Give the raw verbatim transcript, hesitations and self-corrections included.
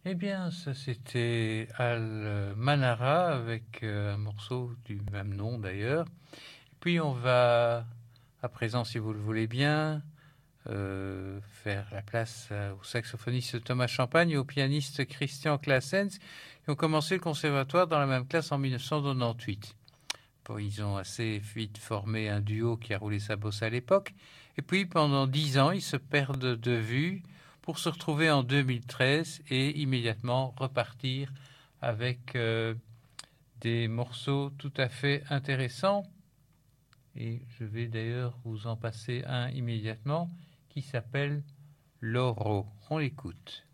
Eh bien, ça c'était Al Manara avec euh, un morceau du même nom d'ailleurs. Puis on va, à présent, si vous le voulez bien, euh, faire la place euh, au saxophoniste Thomas Champagne et au pianiste Christian Claessens, qui ont commencé le conservatoire dans la même classe en mille neuf cent quatre-vingt-dix-huit. Bon, ils ont assez vite formé un duo qui a roulé sa bosse à l'époque. Et puis, pendant dix ans, ils se perdent de vue pour se retrouver en deux mille treize et immédiatement repartir avec euh, des morceaux tout à fait intéressants. Et je vais d'ailleurs vous en passer un immédiatement qui s'appelle Loro. On l'écoute.